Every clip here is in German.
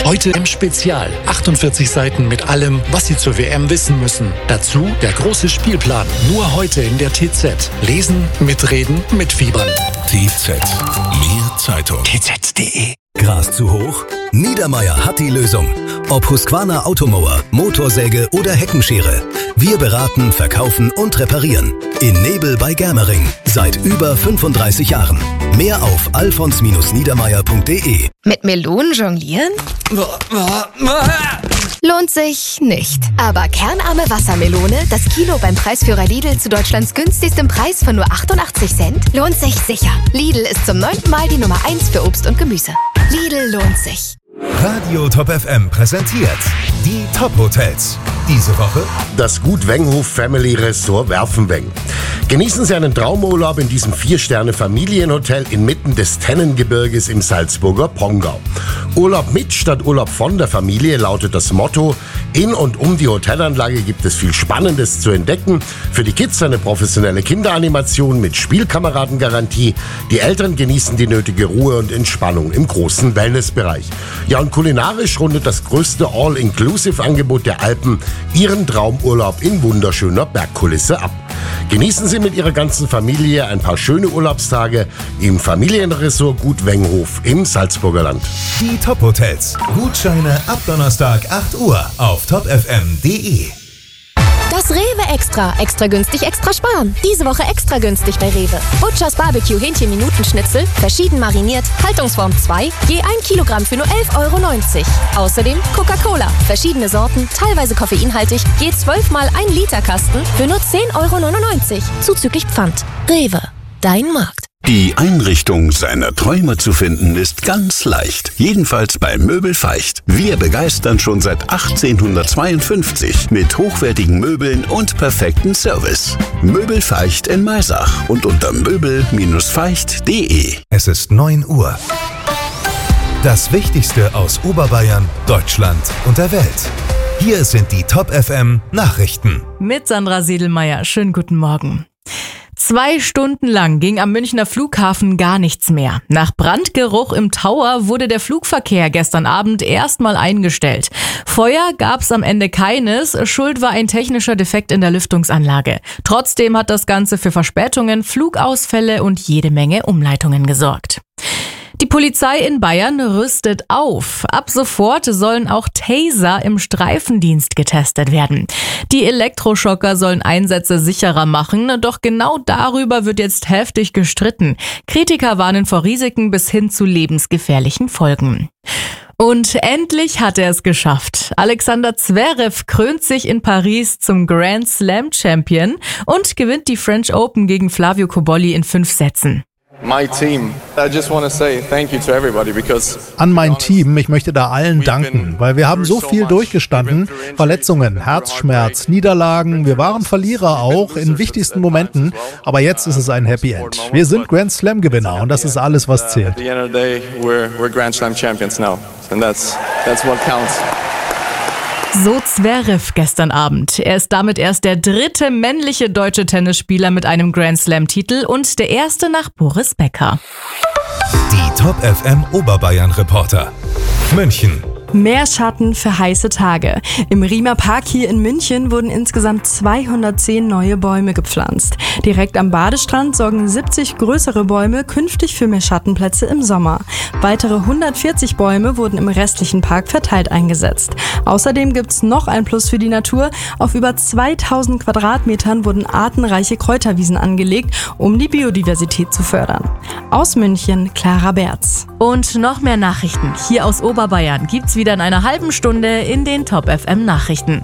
Heute im Spezial 48 Seiten mit allem, was Sie zur WM wissen müssen. Dazu der große Spielplan. Nur heute in der TZ. Lesen, mitreden, mitfiebern. TZ. Mehr Zeitung. TZ.de. Gras zu hoch? Niedermaier hat die Lösung. Ob Husqvarna Automower, Motorsäge oder Heckenschere. Wir beraten, verkaufen und reparieren. In Nebel bei Germering. Seit über 35 Jahren. Mehr auf alfons-niedermaier.de. Mit Melonen jonglieren? Lohnt sich nicht. Aber kernarme Wassermelone, das Kilo beim Preisführer Lidl zu Deutschlands günstigstem Preis von nur 88 Cent, lohnt sich sicher. Lidl ist zum 9. Mal die Nummer 1 für Obst und Gemüse. Lidl lohnt sich. Radio Top FM präsentiert die Top Hotels. Diese Woche das Gut Wenghof Family Resort Werfenweng. Genießen Sie einen Traumurlaub in diesem 4-Sterne-Familienhotel inmitten des Tennengebirges im Salzburger Pongau. Urlaub mit statt Urlaub von der Familie lautet das Motto. In und um die Hotelanlage gibt es viel Spannendes zu entdecken. Für die Kids eine professionelle Kinderanimation mit Spielkameradengarantie. Die Eltern genießen die nötige Ruhe und Entspannung im großen Wellnessbereich. Ja, und kulinarisch rundet das größte All-Inclusive-Angebot der Alpen Ihren Traumurlaub in wunderschöner Bergkulisse ab. Genießen Sie mit Ihrer ganzen Familie ein paar schöne Urlaubstage im Familienresort Gut Wenghof im Salzburger Land. die Top Hotels. Gutscheine ab Donnerstag 8 Uhr auf topfm.de. Das Rewe Extra. Extra günstig, extra sparen. Diese Woche extra günstig bei Rewe. Butchers Barbecue Hähnchen-Minutenschnitzel, verschieden mariniert, Haltungsform 2, je 1 Kilogramm für nur 11,90 €. Außerdem Coca-Cola, verschiedene Sorten, teilweise koffeinhaltig, je 12 mal 1 Liter Kasten für nur 10,99 €. Zuzüglich Pfand. Rewe. Dein Markt. Die Einrichtung seiner Träume zu finden ist ganz leicht. Jedenfalls bei Möbel Feicht. Wir begeistern schon seit 1852 mit hochwertigen Möbeln und perfekten Service. Möbel Feicht in Maisach und unter möbel-feicht.de. Es ist 9 Uhr. Das Wichtigste aus Oberbayern, Deutschland und der Welt. Hier sind die Top FM Nachrichten. Mit Sandra Siedelmeier. Schönen guten Morgen. 2 Stunden lang ging am Münchner Flughafen gar nichts mehr. Nach Brandgeruch im Tower wurde der Flugverkehr gestern Abend erstmal eingestellt. Feuer gab's am Ende keines, Schuld war ein technischer Defekt in der Lüftungsanlage. Trotzdem hat das Ganze für Verspätungen, Flugausfälle und jede Menge Umleitungen gesorgt. Die Polizei in Bayern rüstet auf. Ab sofort sollen auch Taser im Streifendienst getestet werden. Die Elektroschocker sollen Einsätze sicherer machen, doch genau darüber wird jetzt heftig gestritten. Kritiker warnen vor Risiken bis hin zu lebensgefährlichen Folgen. Und endlich hat er es geschafft. Alexander Zverev krönt sich in Paris zum Grand Slam Champion und gewinnt die French Open gegen Flavio Cobolli in 5 Sätzen. An mein Team, ich möchte da allen danken, weil wir haben so viel durchgestanden, Verletzungen, Herzschmerz, Niederlagen, wir waren Verlierer auch in wichtigsten Momenten, aber jetzt ist es ein Happy End. Wir sind Grand Slam Gewinner und das ist alles, was zählt. So Zverev gestern Abend. Er ist damit erst der 3. männliche deutsche Tennisspieler mit einem Grand Slam-Titel und der erste nach Boris Becker. Die Top FM Oberbayern Reporter. München. Mehr Schatten für heiße Tage. Im Riemer Park hier in München wurden insgesamt 210 neue Bäume gepflanzt. Direkt am Badestrand sorgen 70 größere Bäume künftig für mehr Schattenplätze im Sommer. Weitere 140 Bäume wurden im restlichen Park verteilt eingesetzt. Außerdem gibt's noch ein Plus für die Natur. Auf über 2000 Quadratmetern wurden artenreiche Kräuterwiesen angelegt, um die Biodiversität zu fördern. Aus München, Clara Berz. Und noch mehr Nachrichten hier aus Oberbayern gibt's wieder in einer halben Stunde in den Top FM Nachrichten.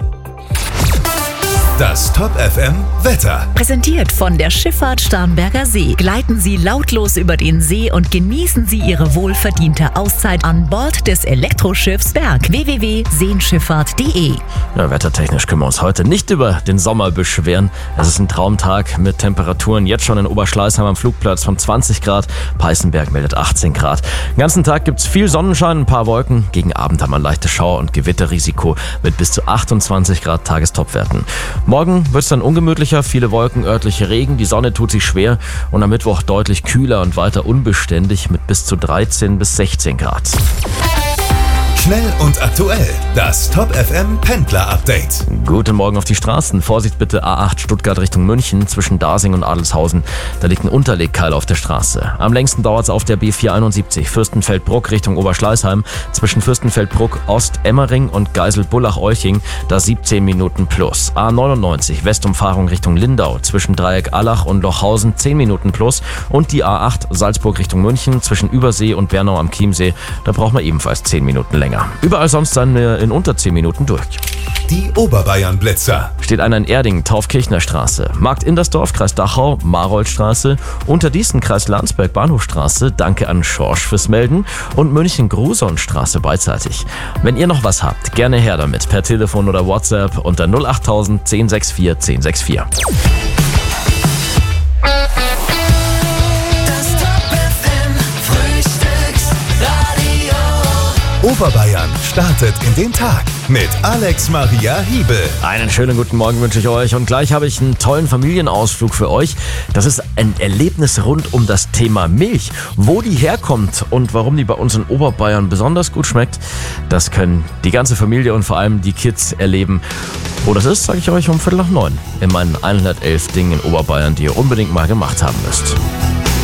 Das Top FM Wetter. Präsentiert von der Schifffahrt Starnberger See. Gleiten Sie lautlos über den See und genießen Sie Ihre wohlverdiente Auszeit an Bord des Elektroschiffs Berg. www.seenschifffahrt.de. Ja, wettertechnisch können wir uns heute nicht über den Sommer beschweren. Es ist ein Traumtag mit Temperaturen jetzt schon in Oberschleißheim am Flugplatz von 20 Grad. Peißenberg meldet 18 Grad. Den ganzen Tag gibt es viel Sonnenschein, ein paar Wolken. Gegen Abend haben wir ein leichtes Schauer- und Gewitterrisiko mit bis zu 28 Grad Tagestopwerten. Morgen wird es dann ungemütlicher, viele Wolken, örtliche Regen, die Sonne tut sich schwer und am Mittwoch deutlich kühler und weiter unbeständig mit bis zu 13 bis 16 Grad. Schnell und aktuell. Das Top FM Pendler Update. Guten Morgen auf die Straßen. Vorsicht bitte A8 Stuttgart Richtung München zwischen Dasing und Adelshausen. Da liegt ein Unterlegkeil auf der Straße. Am längsten dauert es auf der B471 Fürstenfeldbruck Richtung Oberschleißheim zwischen Fürstenfeldbruck Ost Emmering und Geisel-Bullach-Olching. Da 17 Minuten plus. A99 Westumfahrung Richtung Lindau zwischen Dreieck Allach und Lochhausen 10 Minuten plus. Und die A8 Salzburg Richtung München zwischen Übersee und Bernau am Chiemsee. Da braucht man ebenfalls 10 Minuten länger. Überall sonst dann in unter 10 Minuten durch. Die Oberbayern-Blitzer. Steht einer in Erding, Taufkirchner Straße. Markt Indersdorf, Kreis Dachau, Maroldstraße. Unterdießen, Kreis Landsberg, Bahnhofstraße. Danke an Schorsch fürs Melden. Und München-Grusonstraße beidseitig. Wenn ihr noch was habt, gerne her damit. Per Telefon oder WhatsApp unter 08000 1064 1064. Oberbayern startet in den Tag mit Alex Maria Hiebel. Einen schönen guten Morgen wünsche ich euch und gleich habe ich einen tollen Familienausflug für euch. Das ist ein Erlebnis rund um das Thema Milch. Wo die herkommt und warum die bei uns in Oberbayern besonders gut schmeckt, das können die ganze Familie und vor allem die Kids erleben. Wo das ist, sage ich euch um 8:45 in meinen 111 Dingen in Oberbayern, die ihr unbedingt mal gemacht haben müsst.